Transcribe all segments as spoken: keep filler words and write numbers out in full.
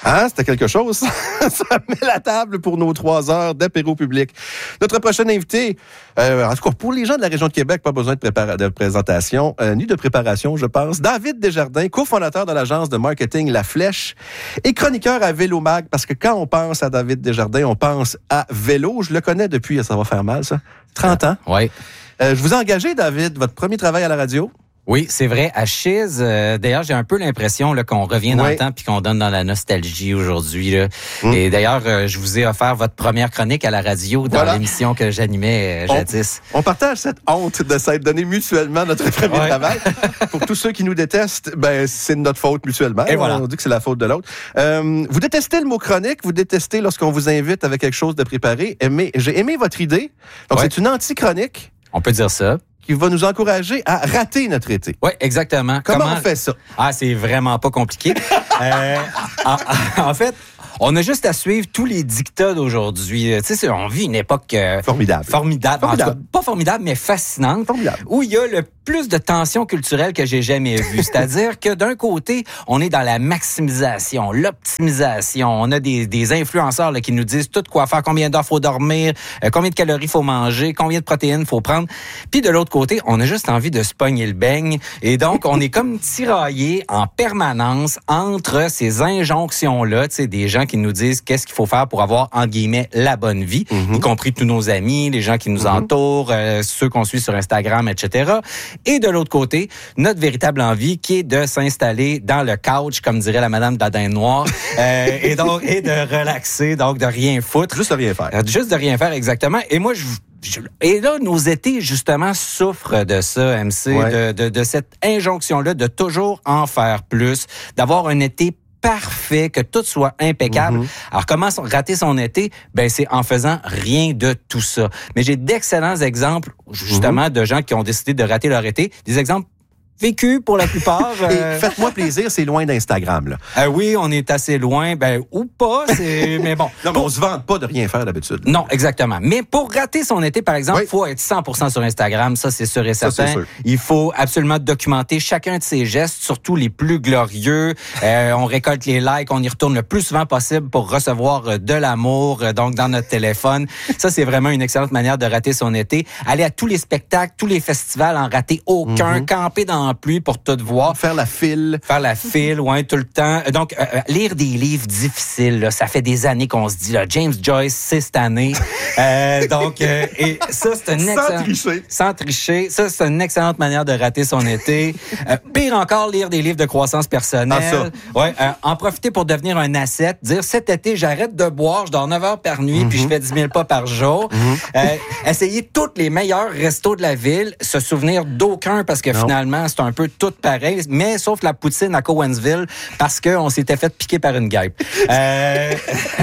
Ah, c'était quelque chose. Ça met la table pour nos trois heures d'apéro public. Notre prochain invité, euh, en tout cas, pour les gens de la région de Québec, pas besoin de, prépara- de présentation, euh, ni de préparation, je pense. David Desjardins, cofondateur de l'agence de marketing La Flèche et chroniqueur à Vélomag, parce que quand on pense à David Desjardins, on pense à vélo. Je le connais depuis, ça va faire mal, ça, trente ans. Oui. Euh, je vous ai engagé, David, votre premier travail à la radio. Oui, c'est vrai. À Chiz, euh, d'ailleurs, j'ai un peu l'impression là, qu'on revient dans oui. le temps puis qu'on donne dans la nostalgie aujourd'hui. Là. Mm. Et d'ailleurs, euh, je vous ai offert votre première chronique à la radio dans voilà. l'émission que j'animais euh, jadis. On, on partage cette honte de s'être donné mutuellement notre premier ouais. travail. Pour tous ceux qui nous détestent, ben c'est de notre faute mutuellement. Et voilà. On dit que c'est la faute de l'autre. Euh, vous détestez le mot chronique, vous détestez lorsqu'on vous invite avec quelque chose de préparé. Mais j'ai aimé votre idée. Donc, ouais. c'est une anti-chronique. On peut dire ça. Qui va nous encourager à rater notre été. Oui, exactement. Comment, Comment on fait ça? Ah, c'est vraiment pas compliqué. euh, en, en fait, on a juste à suivre tous les dictats d'aujourd'hui. Tu sais, on vit une époque... Euh, formidable. Formidable. formidable. En tout cas, pas formidable, mais fascinante. Formidable. Où il y a le plus de tension culturelle que j'ai jamais vue. C'est-à-dire que d'un côté, on est dans la maximisation, l'optimisation. On a des, des influenceurs là, qui nous disent tout quoi faire, combien d'heures faut dormir, euh, combien de calories faut manger, combien de protéines faut prendre. Puis de l'autre côté, on a juste envie de se pogner le beigne. Et donc, on est comme tiraillé en permanence entre ces injonctions-là, tu sais, des gens qui nous disent qu'est-ce qu'il faut faire pour avoir, entre guillemets, la bonne vie, mm-hmm. y compris tous nos amis, les gens qui nous mm-hmm. entourent, euh, ceux qu'on suit sur Instagram, et cetera. Et de l'autre côté, notre véritable envie qui est de s'installer dans le couch, comme dirait la madame de la dinde noire, euh, et donc et de relaxer, donc de rien foutre. Juste de rien faire. Euh, juste de rien faire, exactement. Et moi, je Et là, nos étés, justement, souffrent de ça, M C, ouais. de, de, de cette injonction-là de toujours en faire plus, d'avoir un été parfait, que tout soit impeccable. Mm-hmm. Alors, comment rater son été? Ben, c'est en faisant rien de tout ça. Mais j'ai d'excellents exemples, justement, mm-hmm. de gens qui ont décidé de rater leur été. Des exemples vécu pour la plupart. Euh... Faites-moi plaisir, c'est loin d'Instagram, là. Euh, oui, on est assez loin, ben ou pas, c'est mais bon. Non, mais pour... on se vante pas de rien faire d'habitude. Non, exactement. Mais pour rater son été, par exemple, il oui. faut être cent pour cent sur Instagram, ça c'est sûr et certain. Ça, c'est sûr. Il faut absolument documenter chacun de ses gestes, surtout les plus glorieux. Euh, on récolte les likes, on y retourne le plus souvent possible pour recevoir de l'amour, donc dans notre téléphone. Ça, c'est vraiment une excellente manière de rater son été. Aller à tous les spectacles, tous les festivals, en rater aucun, mm-hmm. camper dans la pluie pour tout voir. Faire la file. Faire la file, ouais, tout le temps. Donc, euh, lire des livres difficiles, là, ça fait des années qu'on se dit, là, James Joyce, c'est cette année. Euh, donc, euh, et ça, c'est une excellente... Sans tricher. Sans tricher. Ça, c'est une excellente manière de rater son été. Euh, pire encore, lire des livres de croissance personnelle. Ah, ça. Ouais, euh, en profiter pour devenir un ascète. Dire, cet été, j'arrête de boire, je dors neuf heures par nuit, mm-hmm. puis je fais dix mille pas par jour. Mm-hmm. Euh, essayer tous les meilleurs restos de la ville, se souvenir d'aucun, parce que non. finalement, c'est un peu tout pareil, mais sauf la poutine à Cowansville, parce qu'on s'était fait piquer par une guêpe. Euh...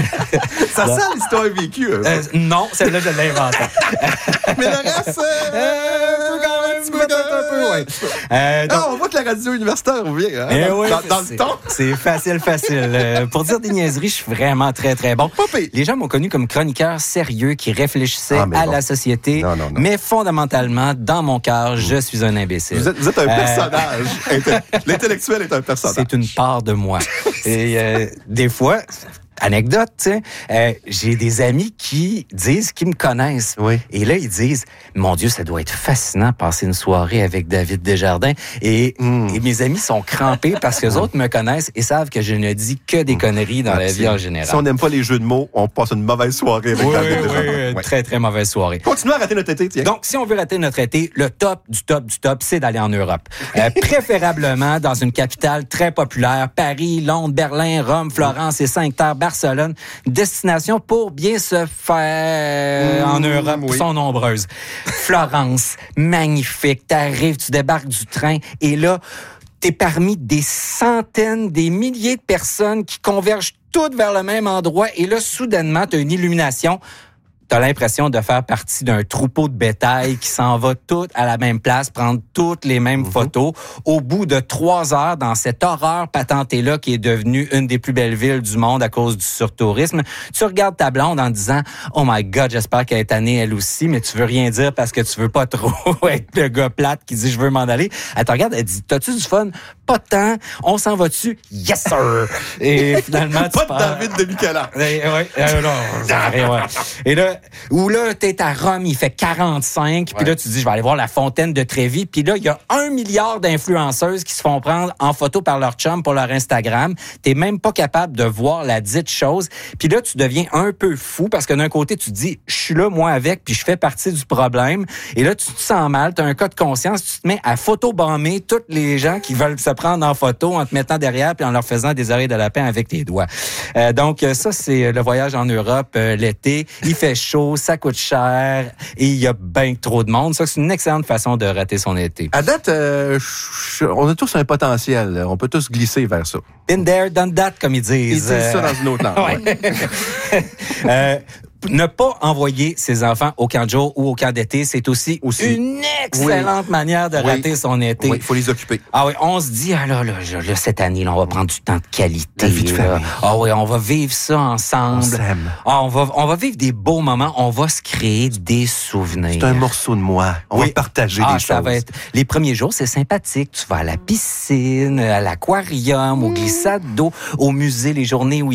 Ça sent l'histoire vécue. Hein? Euh, non, celle-là, je l'ai inventée. Mais le reste... Euh... Euh, quand même, tu peux un peu, ouais. Euh, donc... ah, on voit que la radio universitaire revient, hein? Eh oui, dans, dans le temps. C'est facile, facile. Euh, pour dire des niaiseries, je suis vraiment très, très bon. Popé. Les gens m'ont connu comme chroniqueur sérieux qui réfléchissait ah, à bon. la société. Non, non, non. Mais fondamentalement, dans mon cœur, je suis un imbécile. Vous êtes, vous êtes un euh... personnage. L'intellectuel est un personnage. C'est une part de moi. Et euh, des fois... Anecdote, tu sais, euh, j'ai des amis qui disent qu'ils me connaissent. Oui. Et là, ils disent, mon Dieu, ça doit être fascinant de passer une soirée avec David Desjardins. Et, mm. et mes amis sont crampés parce que les autres me connaissent et savent que je ne dis que des conneries dans ah, la vie en général. Si on n'aime pas les jeux de mots, on passe une mauvaise soirée avec oui, David oui, Desjardins. Oui, oui, très, très mauvaise soirée. Continuez à rater notre été, tiens. Donc, si on veut rater notre été, le top du top du top, c'est d'aller en Europe. Euh, préférablement dans une capitale très populaire, Paris, Londres, Berlin, Rome, Florence et Saint-Terre, Barcelone. Destinations pour bien se faire mmh, en Europe, oui. sont nombreuses. Florence, magnifique. T'arrives, tu débarques du train et là, t'es parmi des centaines, des milliers de personnes qui convergent toutes vers le même endroit et là, soudainement, t'as une illumination. t'as l'impression de faire partie d'un troupeau de bétail qui s'en va tout à la même place, prendre toutes les mêmes mm-hmm. photos. Au bout de trois heures, dans cette horreur patentée-là qui est devenue une des plus belles villes du monde à cause du surtourisme, tu regardes ta blonde en disant « Oh my God, j'espère qu'elle est tannée elle aussi, mais tu veux rien dire parce que tu veux pas trop être le gars plate qui dit « Je veux m'en aller ». Elle te regarde, elle dit « T'as-tu du fun? Pas de temps. On s'en va dessus? Yes, sir! » Et finalement, tu pas pars... de David de Nicolas. Et, ouais, euh, non, ouais. Et là, où là, t'es à Rome, il fait quarante-cinq, puis ouais. là, tu dis, je vais aller voir la fontaine de Trévi, puis là, il y a un milliard d'influenceuses qui se font prendre en photo par leur chum pour leur Instagram. T'es même pas capable de voir la dite chose. Puis là, tu deviens un peu fou, parce que d'un côté, tu te dis, je suis là, moi, avec, puis je fais partie du problème. Et là, tu te sens mal, t'as un cas de conscience, tu te mets à photobomber tous les gens qui veulent se prendre en photo en te mettant derrière, puis en leur faisant des oreilles de lapin avec tes doigts. Euh, donc, ça, c'est le voyage en Europe euh, l'été. Il fait chaud, ça coûte cher et il y a bien trop de monde. Ça, c'est une excellente façon de rater son été. À date, euh, je, on a tous un potentiel. On peut tous glisser vers ça. Been there, done that, comme ils disent. Ils disent euh... ça dans une autre langue. Ouais. euh, ne pas envoyer ses enfants au camp de jour ou au camp d'été, c'est aussi, aussi. une excellente oui. manière de rater oui. son été. Oui, il faut les occuper. Ah oui, on se dit, ah là, là, là cette année, là, on va prendre du temps de qualité. La vie de famille. Ah oui, on va vivre ça ensemble. On s'aime. Ah, on va, on va vivre des beaux moments. On va se créer des souvenirs. C'est un morceau de moi. On oui. va partager ah, des ça choses. Va être... Les premiers jours, c'est sympathique. Tu vas à la piscine, à l'aquarium, mmh. au glissade d'eau, au musée, les journées où